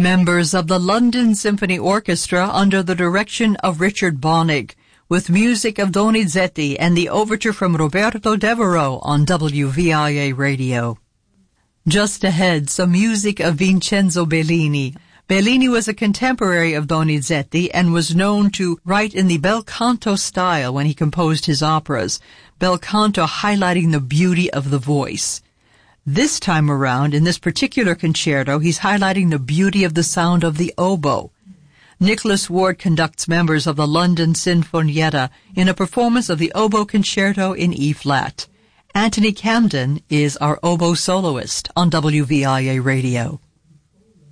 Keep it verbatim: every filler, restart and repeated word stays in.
Members of the London Symphony Orchestra under the direction of Richard Bonig, with music of Donizetti and the overture from Roberto Devereux on W V I A Radio. Just ahead, some music of Vincenzo Bellini. Bellini was a contemporary of Donizetti and was known to write in the bel canto style when he composed his operas, bel canto highlighting the beauty of the voice. This time around, in this particular concerto, he's highlighting the beauty of the sound of the oboe. Nicholas Ward conducts members of the London Sinfonietta in a performance of the oboe concerto in E-flat. Anthony Camden is our oboe soloist on W V I A Radio.